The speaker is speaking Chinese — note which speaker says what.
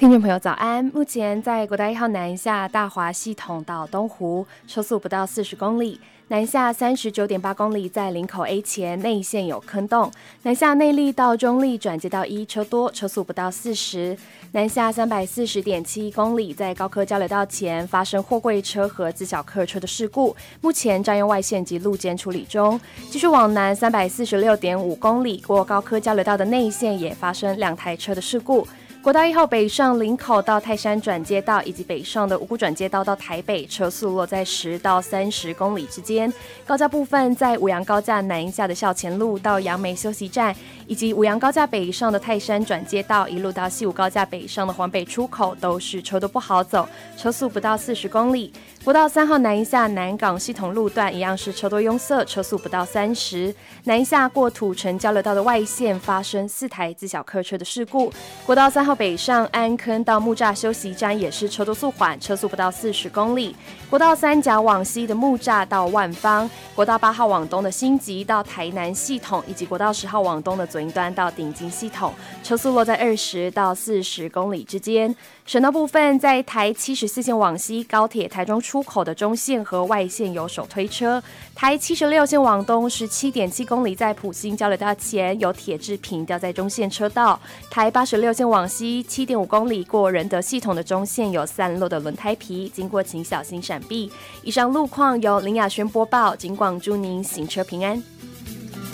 Speaker 1: 听众朋友早安，目前在国道1号南下大华系统到东湖，车速不到40公里。南下39.8公里，在林口 A 前内线有坑洞。南下内坜到中坜转接道1车多，车速不到40。南下340.7公里，在高科交流道前发生货柜车和自小客车的事故，目前占用外线及路肩处理中。继续往南346.5公里，过高科交流道的内线也发生2台车的事故。国道1号北上林口到泰山转接道，以及北上的五股转接道到台北，车速落在10到30公里之间。高架部分在五杨高架南下的校前路到杨梅休息站，以及五杨高架北上的泰山转接道，一路到西武高架北上的环北出口，都是车都不好走，车速不到40公里。国道3号南下南港系统路段一样是车多拥塞，车速不到30。南下过土城交流道的外线发生4台自小客车的事故。国道3号北上安坑到木栅休息站也是车多速缓，车速不到40公里。国道3甲往西的木栅到万芳，国道8号往东的新集到台南系统，以及国道10号往东的左营端到顶金系统，车速落在20到40公里之间。省道部分在台74线往西高铁台中出口的中线和外线有手推车，台76线往东17.7公里，在埔心交流道前有铁制品掉在中线车道，台86线往西7.5公里过仁德系统的中线有散落的轮胎皮，经过请小心闪避。以上路况由林雅轩播报，警广祝您行车平安。